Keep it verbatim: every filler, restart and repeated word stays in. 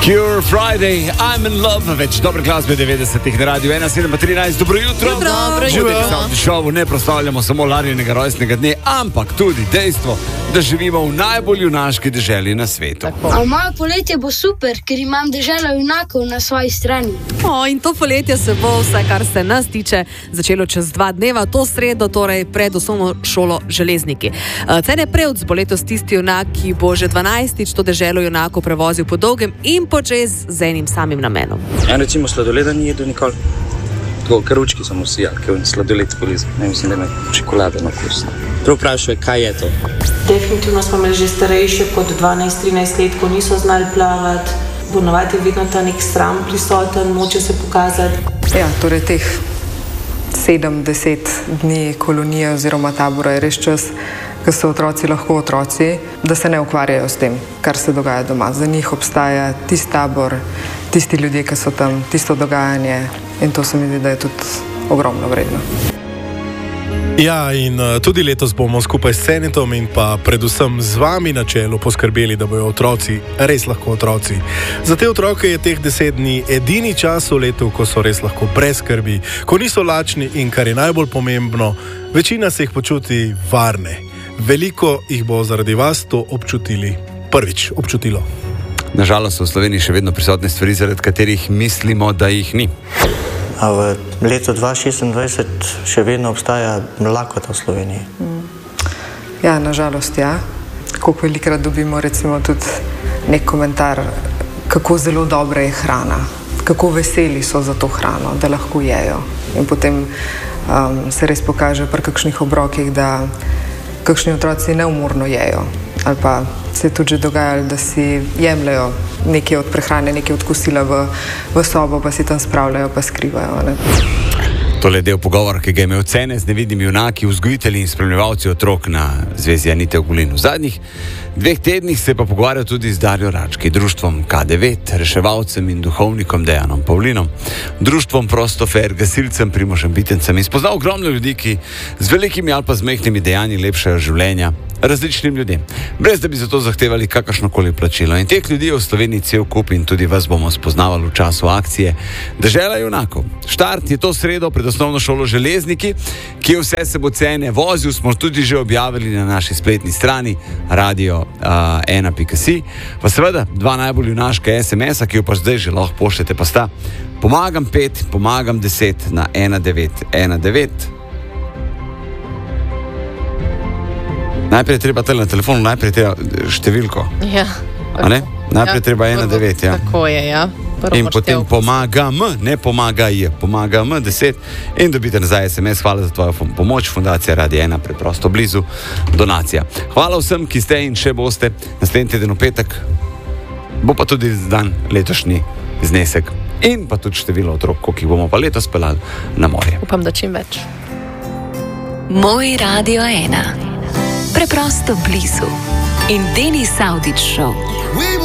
Cure Friday, I'm in love, več dobre glasbe devetdesetih na radiju ena sedem trinajst. Dobro jutro. Dobro jutro. V šovu ne proslavljamo samo Larijinega rojstnega dne, ampak tudi dejstvo, da živimo v najbolj junaški deželi na svetu. A moje poletje bo super, ker imam deželo junakov na svoji strani. O, in to poletje se bo, vse kar se nas tiče, začelo čez dva dneva, to sredo, torej pred osnovno šolo Železniki. Cene Prevc bo letos tisti junak, ki bo že dvanajstič to deželo junakov prevozil po dolgem in počez z enim samim namenom. Ja, recimo sladoleda ni jedel nikoli. Tako, karučki so mu vsi jadke in sladoled poliz. Ne mislim, da ima čokolade na okus. Prav vprašaj, kaj je to? Definitivno smo imeli že starejše pod dvanajst trinajst let, ko niso znali plavati. Ponovadi je vedno ta nek sram prisoten, moče se pokazati. Ja, torej teh sedem, deset dni kolonije oziroma tabora je res čas, ko so otroci lahko otroci, da se ne ukvarjajo s tem, kar se dogaja doma. Za njih obstaja tisti tabor, tisti ljudje, ki so tam, tisto dogajanje in to se mi zdi, da je tudi ogromno vredno. Ja, in tudi letos bomo skupaj s Cenetom in pa predvsem z vami na čelu poskrbeli, da bojo otroci res lahko otroci. Za te otroke je teh deset dni edini čas v letu, ko so res lahko brez skrbi, ko niso lačni in, kar je najbolj pomembno, večina se jih počuti varne. Veliko jih bo zaradi vas to občutili. Prvič občutilo. Nažalost so v Sloveniji še vedno prisotne stvari, zaradi katerih mislimo, da jih ni. A v letu dva tisoč šestindvajset še vedno obstaja lakota v Sloveniji? Ja, nažalost, ja. Koliko velikrat dobimo recimo tudi nek komentar, kako zelo dobra je hrana, kako veseli so za to hrano, da lahko jejo. In potem um, se res pokaže pri kakšnih obrokih, da kakšni otroci neumorno jejo. Ali pa se je tudi že dogajalo, da si jemljajo nekaj od prehrane, nekaj od kosila v, v sobo, pa si tam spravljajo, pa skrivajo. Ne? Tole je del pogovora, ki ga je imel Cene z nevidnimi junaki, vzgojitelji in spremljevalci otrok na Zvezi Anite Ogulin. V zadnjih dveh tednih se je pa pogovarjal tudi z Darjo Rački, društvom K devet, reševalcem in duhovnikom Dejanom Pavlinom, društvom Prostofer, gasilcem Primožem Bitencem in spoznal ogromno ljudi, ki z velikimi ali pa z majhnimi dejanji lepšajo življenja različnim ljudem, brez da bi za to zahtevali kakršnokoli plačilo. In teh ljudi je v Sloveniji cel kup in tudi vas bomo spoznavali v času akcije Dežela junakov. Štart je to sredo pred osnovno šolo Železniki, ki je vse se bo Cene vozil, smo tudi že objavili na naši spletni strani radio ena pika si. Pa seveda dva najbolj junaška es em es-a, ki jo pa zdaj že lahko pošljete, pa sta pomagam pet, pomagam deset na ena devet ena devet. Najprej treba tele na telefonu, najprej treba številko. Ja. A ne? Najprej ja, treba ena devet, ja. Tako je, ja. Prvo in potem števko. pomagam, ne pomagaj, pomagam deset in dobite nazaj es em es. Hvala za tvojo pomoč, Fundacija Radio ena, preprosto blizu, donacija. Hvala vsem, ki ste in še boste naslednji teden v petek. Bo pa tudi dan letošnji znesek in pa tudi število otrok, koliko jih bomo pa letos pelali na morje. Upam, da čim več. Moj Radio ena. Preprosto blizu. In Denis Avdić Show.